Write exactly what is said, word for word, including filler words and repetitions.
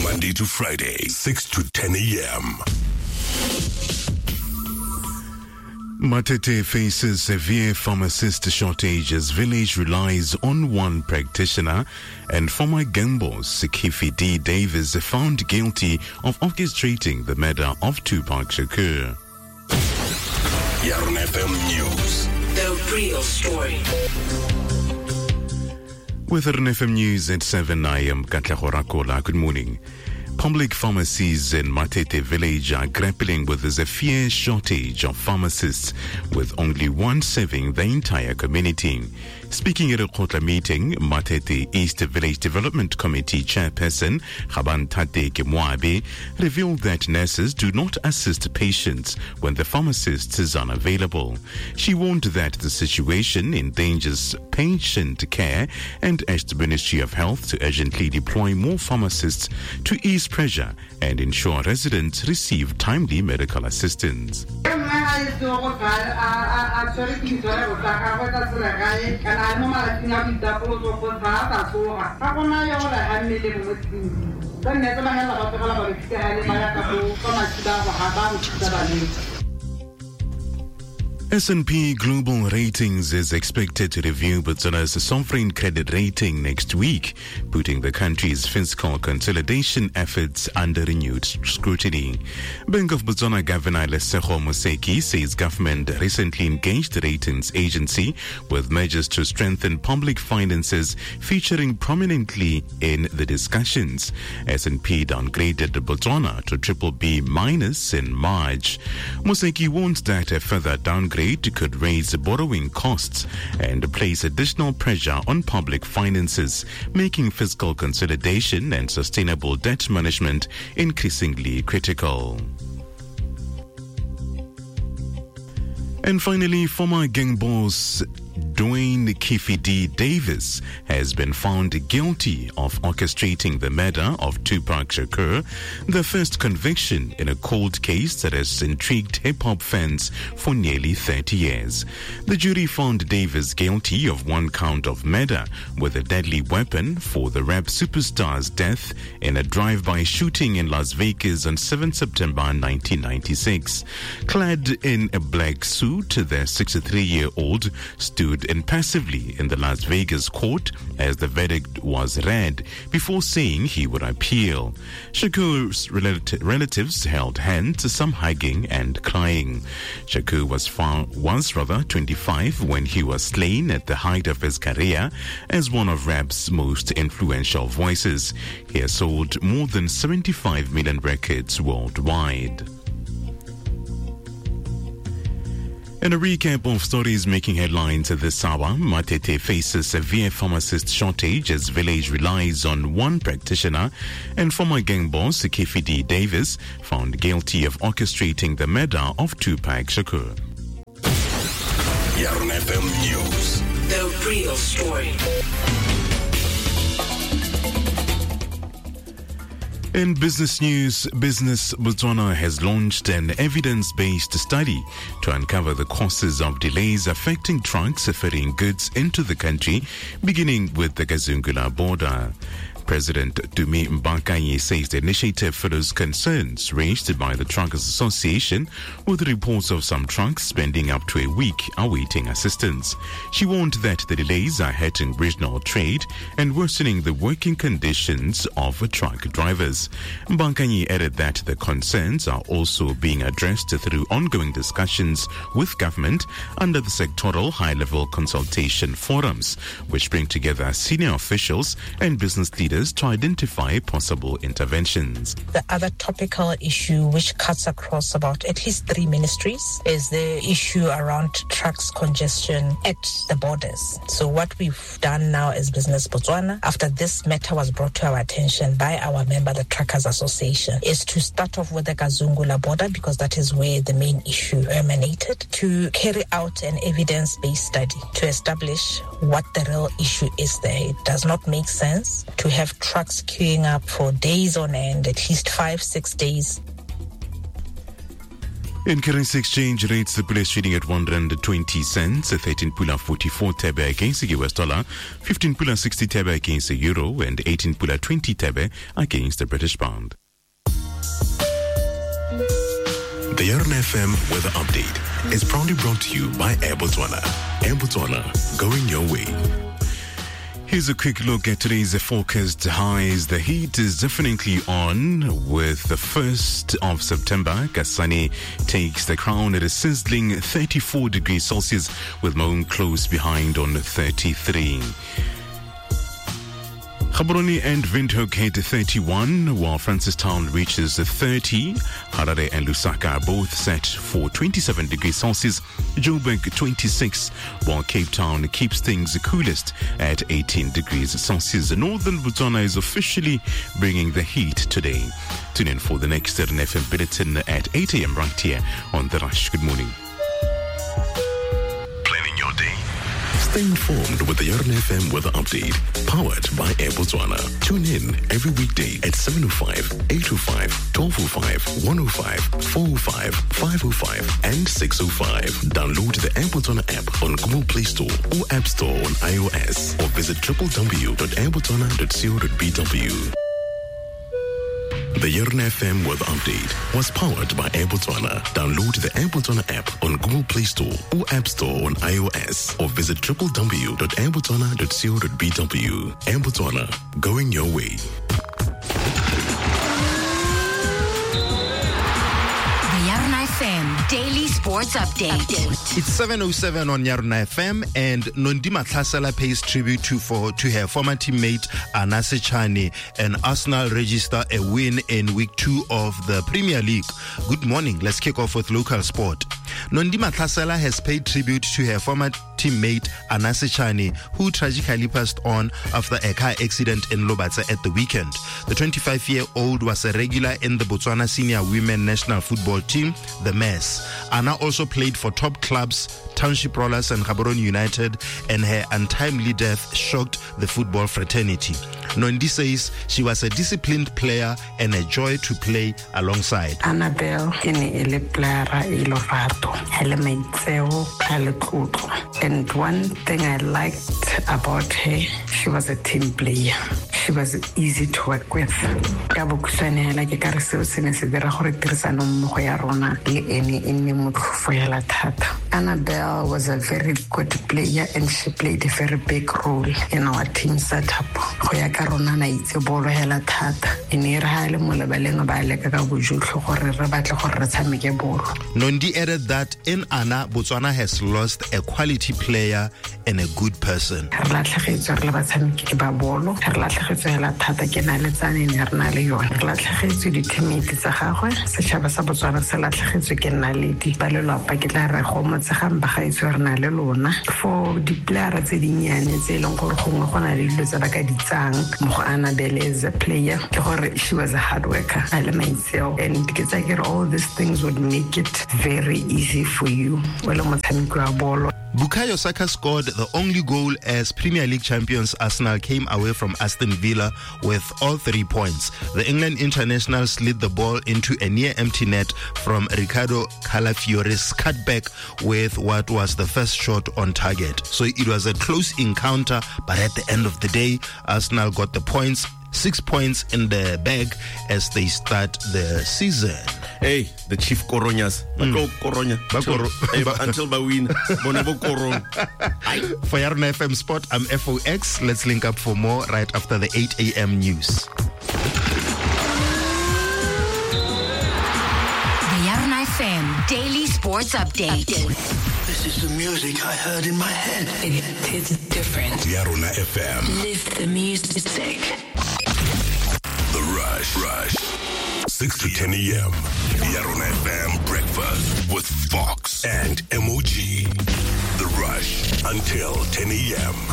Monday to Friday, six to ten a.m. Matete faces severe pharmacist shortage as village relies on one practitioner, and former gang boss Keffi D. Davis found guilty of orchestrating the murder of Tupac Shakur. Yarn F M News. The real story. With Yarn F M News at seven, I am Katlego Rakola. Good morning. Public pharmacies in Matete village are grappling with a severe shortage of pharmacists, with only one serving the entire community. Speaking at a Kotla meeting, Matete East Village Development Committee Chairperson Khabantate Kemwabe revealed that nurses do not assist patients when the pharmacist is unavailable. She warned that the situation endangers patient care and urged the Ministry of Health to urgently deploy more pharmacists to ease pressure and ensure residents receive timely medical assistance. S and P Global Ratings is expected to review Botswana's sovereign credit rating next week, putting the country's fiscal consolidation efforts under renewed scrutiny. Bank of Botswana Governor Lesego Moseki says government recently engaged the ratings agency with measures to strengthen public finances featuring prominently in the discussions. S and P downgraded Botswana to triple B minus in March. Moseki warns that a further downgrade could raise borrowing costs and place additional pressure on public finances, making fiscal consolidation and sustainable debt management increasingly critical. And finally, former gang boss Dwayne Keffi D. Davis has been found guilty of orchestrating the murder of Tupac Shakur, the first conviction in a cold case that has intrigued hip-hop fans for nearly thirty years. The jury found Davis guilty of one count of murder with a deadly weapon for the rap superstar's death in a drive-by shooting in Las Vegas on the seventh of September nineteen ninety-six. Clad in a black suit, the sixty-three-year-old stood impassively in the Las Vegas court as the verdict was read before saying he would appeal. Shakur's relati- relatives held hands, some hugging and crying. Shakur was found, was rather twenty-five when he was slain at the height of his career as one of rap's most influential voices. He has sold more than seventy-five million records worldwide. In a recap of stories making headlines this hour, Matete faces severe pharmacist shortage as village relies on one practitioner, and former gang boss Keffi D. Davis found guilty of orchestrating the murder of Tupac Shakur. Yarn F M News. The real story. In business news, Business Botswana has launched an evidence-based study to uncover the causes of delays affecting trucks ferrying goods into the country, beginning with the Kazungula border. President Tumi Mbakanyi says the initiative follows concerns raised by the Truckers Association with reports of some trucks spending up to a week awaiting assistance. She warned that the delays are hurting regional trade and worsening the working conditions of truck drivers. Mbakanyi added that the concerns are also being addressed through ongoing discussions with government under the sectoral high-level consultation forums, which bring together senior officials and business leaders to identify possible interventions. The other topical issue which cuts across about at least three ministries is the issue around trucks congestion at the borders. So what we've done now as Business Botswana, after this matter was brought to our attention by our member, the Truckers Association, is to start off with the Kazungula border, because that is where the main issue emanated, to carry out an evidence-based study to establish what the real issue is there. It does not make sense to have trucks queuing up for days on end, at least five, six days. In currency exchange rates, the Pula is trading at one rand twenty cents, thirteen Pula forty-four Thebe against the U S dollar, fifteen Pula sixty Thebe against the euro, and eighteen Pula twenty Thebe against the British pound. The R N F M Weather Update is proudly brought to you by Air Botswana. Air Botswana, going your way. Here's a quick look at today's forecast highs. The heat is definitely on with the first of September. Kasane takes the crown at a sizzling thirty-four degrees Celsius, with Maun close behind on thirty-three. Gaborone and Windhoek hit thirty-one, while Francistown reaches thirty. Harare and Lusaka are both set for twenty-seven degrees Celsius. Joburg twenty-six, while Cape Town keeps things coolest at eighteen degrees Celsius. Northern Botswana is officially bringing the heat today. Tune in for the next R N F M bulletin at eight a.m. right here on The Rush. Good morning. Planning your day? Stay informed with the R N F M Weather Update, powered by Air Botswana. Tune in every weekday at seven oh five, eight oh five, twelve oh five, one oh five, four oh five, five oh five, and six oh five. Download the Air Botswana app on Google Play Store or App Store on iOS, or visit w w w dot air botswana dot co dot b w. The R N F M Weather Update was powered by Air Botswana. Download the Air Botswana app on Google Play Store or App Store on iOS, or visit w w w dot air botswana dot co dot b w. Air Botswana, going your way. F M Daily Sports Update. It's seven oh seven on Yarna F M, and Nondima Tlhasela pays tribute to for to her former teammate Ana Sechane, and Arsenal register a win in week two of the Premier League. Good morning. Let's kick off with local sport. Nondima Tlhasela has paid tribute to her former teammate Ana Sechane, who tragically passed on after a car accident in Lobatse at the weekend. The twenty-five-year-old was a regular in the Botswana senior women national football team, the Mess. Ana also played for top clubs Township Rollers and Gaborone United, and her untimely death shocked the football fraternity. Nondi says she was a disciplined player and a joy to play alongside. Annabelle in a player ilovato, and one thing I liked about her, she was a team player. She was easy to work with. Annabelle was a very good player, and she played a very big role in our team setup. Nondi added that in Ana, Botswana has lost a quality player and a good person. For the player tse dinyane tse leng gore gongwe go na le dilo tse ba ka di tsang mo go Annabelle as a player ke gore she was a hard worker a le maitseo, and ke tsa ke all these things would make it very easy for you wele motshameko wa bolo. Bukayo Saka scored the only goal as Premier League champions Arsenal came away from Aston Villa with all three points. The England international slid the ball into a near-empty net from Ricardo Calafiore's cutback with what was the first shot on target. So it was a close encounter, but at the end of the day, Arsenal got the points, six points in the bag as they start the season. Hey, the Chief Coronyas. Mm. Coronya. Until we win. For Yarna F M Sport, I'm F O X. Let's link up for more right after the eight a.m. news. The Yarna F M Daily Sports Update. This is the music I heard in my head. It, it's different. Yarna F M. Live the music. The Rush. Rush. six to ten a.m. Yarna F M breakfast with Fox and M O G. The Rush until ten a.m.